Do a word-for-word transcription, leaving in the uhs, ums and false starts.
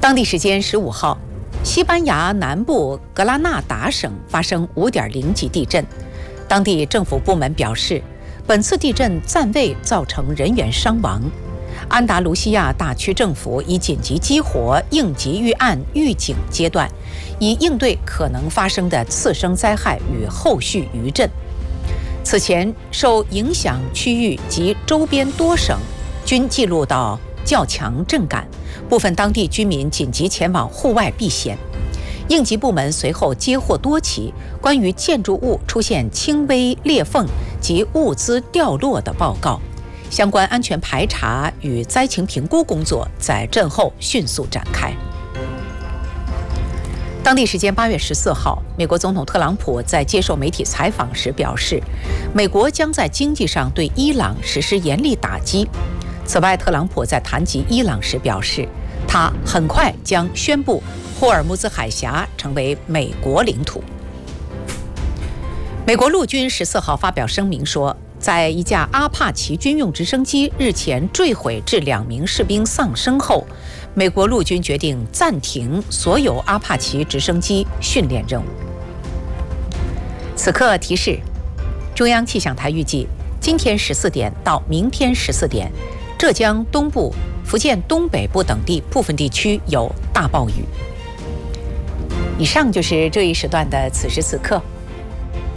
当地时间十五号，西班牙南部格拉纳达省发生五点零级地震。当地政府部门表示，本次地震暂未造成人员伤亡。安达卢西亚大区政府已紧急激活应急预案预警阶段，以应对可能发生的次生灾害与后续余震。此前，受影响区域及周边多省均记录到较强震感，部分当地居民紧急前往户外避险。应急部门随后接获多起关于建筑物出现轻微裂缝及物资掉落的报告，相关安全排查与灾情评估工作在震后迅速展开。当地时间八月十四号，美国总统特朗普在接受媒体采访时表示，美国将在经济上对伊朗实施严厉打击。此外，特朗普在谈及伊朗时表示，他很快将宣布霍尔木兹海峡成为美国领土。美国陆军十四号发表声明说，在一架阿帕奇军用直升机日前坠毁致两名士兵丧生后，美国陆军决定暂停所有阿帕奇直升机训练任务。此刻提示：中央气象台预计，今天十四点到明天十四点，浙江东部、福建东北部等地部分地区有大暴雨。以上就是这一时段的此时此刻。